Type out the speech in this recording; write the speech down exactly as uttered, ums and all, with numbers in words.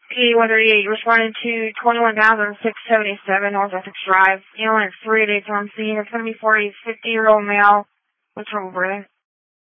P one thirty-eight, responding to twenty-one thousand six hundred seventy-seven North Essex Drive. Unit three days on scene. It's going to be for a fifty-year-old male with trouble breathing.